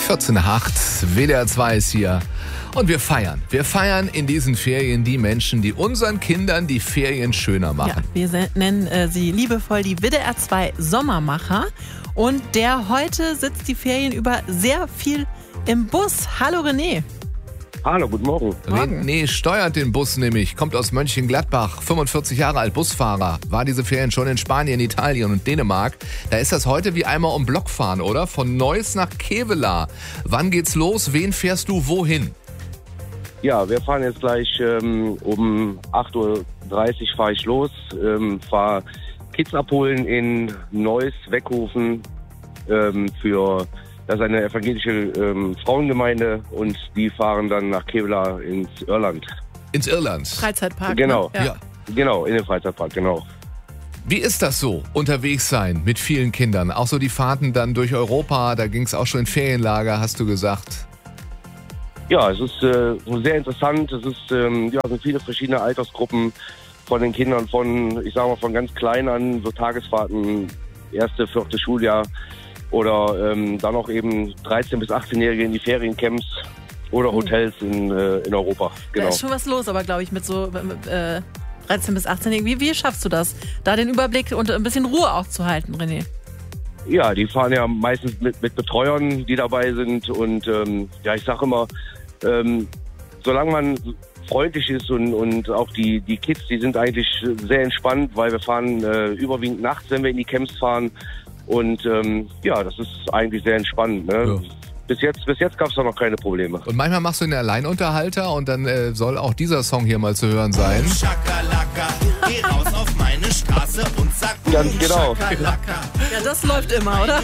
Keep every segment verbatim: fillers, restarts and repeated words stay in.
vierzehn nach acht, W D R zwei ist hier und wir feiern. Wir feiern in diesen Ferien die Menschen, die unseren Kindern die Ferien schöner machen. Ja, wir se- nennen äh, sie liebevoll die W D R zwei Sommermacher. Und der heute sitzt die Ferien über sehr viel im Bus. Hallo René. Hallo, guten Morgen. René steuert den Bus nämlich, kommt aus Mönchengladbach, fünfundvierzig Jahre alt, Busfahrer, war diese Ferien schon in Spanien, Italien und Dänemark. Da ist das heute wie einmal um Block fahren, oder? Von Neuss nach Kevelaer. Wann geht's los? Wen fährst du wohin? Ja, wir fahren jetzt gleich ähm, um acht Uhr dreißig fahre ich los, ähm, fahre Kids abholen in Neuss, Weckhofen ähm, für... Das ist eine evangelische ähm, Frauengemeinde und die fahren dann nach Kevelaer ins Irland. Ins Irland? Freizeitpark. Genau, ne? Ja. Genau, in den Freizeitpark, genau. Wie ist das so, unterwegs sein mit vielen Kindern? Auch so die Fahrten dann durch Europa, da ging es auch schon in Ferienlager, hast du gesagt. Ja, es ist äh, sehr interessant. Es ist, ähm, ja, es sind viele verschiedene Altersgruppen von den Kindern, von, ich sag mal, von ganz klein an, so Tagesfahrten, erste, vierte Schuljahr. Oder ähm, dann auch eben dreizehn- bis achtzehnjährige in die Feriencamps oder Hotels in, äh, in Europa. Genau. Da ist schon was los, aber glaube ich, mit so äh, dreizehn bis achtzehn. Wie, wie schaffst du das, da den Überblick und ein bisschen Ruhe auch zu halten, René? Ja, die fahren ja meistens mit, mit Betreuern, die dabei sind. Und ähm, ja, ich sage immer, ähm, solange man freundlich ist und, und auch die, die Kids, die sind eigentlich sehr entspannt, weil wir fahren äh, überwiegend nachts, wenn wir in die Camps fahren. Und ähm, ja, das ist eigentlich sehr entspannend. Ne? Ja. Bis jetzt, bis jetzt gab es da noch keine Probleme. Und manchmal machst du einen Alleinunterhalter und dann äh, soll auch dieser Song hier mal zu hören sein. Schakalaka, geh raus auf meine Straße und sag Ganz genau. Ja, das läuft immer, oder?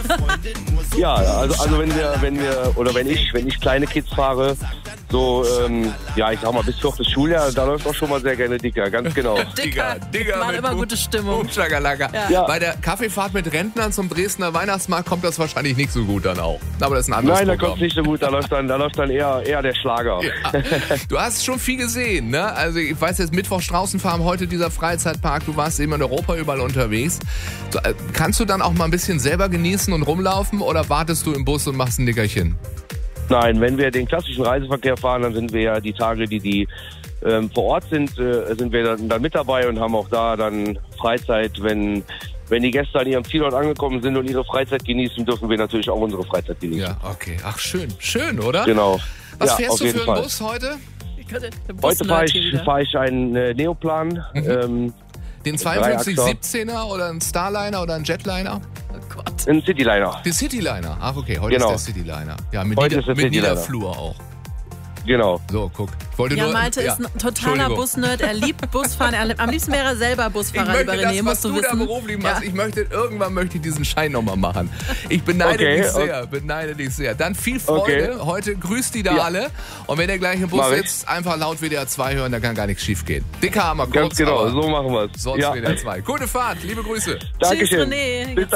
Ja, also, also wenn wir, wenn wir, oder wenn ich, wenn ich kleine Kids fahre, so, ähm, ja, ich sag mal, bis viertes Schuljahr, da läuft auch schon mal sehr gerne Dicker, ganz genau. Dicker, Digga, macht mit immer Boom- gute Stimmung. Boom Shakalaka. Ja. Ja. Bei der Kaffeefahrt mit Rentnern zum Dresdner Weihnachtsmarkt kommt das wahrscheinlich nicht so gut dann auch. Aber das ist ein anderes Nein, da Programm. kommt's nicht so gut, da läuft dann, da läuft dann eher, eher der Schlager. Ja. Du hast schon viel gesehen, ne? Also ich weiß jetzt, Mittwoch Straußenfarm, heute dieser Freizeitpark, du warst eben in Europa überall unterwegs. So, äh, kannst du dann auch mal ein bisschen selber genießen und rumlaufen oder wartest du im Bus und machst ein Nickerchen? Nein, wenn wir den klassischen Reiseverkehr fahren, dann sind wir ja die Tage, die die ähm, vor Ort sind, äh, sind wir dann, dann mit dabei und haben auch da dann Freizeit. Wenn, wenn die Gäste an ihrem Zielort angekommen sind und ihre Freizeit genießen, dürfen wir natürlich auch unsere Freizeit genießen. Ja, okay. Ach, schön. Schön, oder? Genau. Was ja, fährst auf du jeden für einen Fall. Bus heute? Heute fahre ich, fahr ich einen äh, Neoplan. Mhm. Ähm, Den zweiundfünfzig Dreiachser. siebzehner oder einen Starliner oder einen Jetliner? Oh Gott. Ein Cityliner. Der Cityliner. Ach, okay, heute Genau. ist der Cityliner. Ja, mit, Heute Nieder ist der mit Cityliner. Niederflur auch. Genau. So, guck. Ich wollte Ja, nur, Malte ja, ist ein totaler Entschuldigung. Busnerd. Er liebt Busfahren. Er, am liebsten wäre er selber Ich Busfahrer, möchte lieber das, René, was musst du du da wissen. beruflich machst. Ja. Ich möchte, irgendwann möchte ich diesen Schein nochmal machen. Ich beneide Okay, dich sehr, beneide dich sehr. Dann viel Freude. Okay. Heute grüßt die da Ja. alle. Und wenn ihr gleich im Bus Mach ich. sitzt, einfach laut W D R zwei hören, da kann gar nichts schief gehen. Dicker Hammer, kurz, Ganz genau, aber so machen wir es. sonst Ja. W D R zwei. Gute Fahrt, liebe Grüße. Dankeschön. Tschüss, René. Bis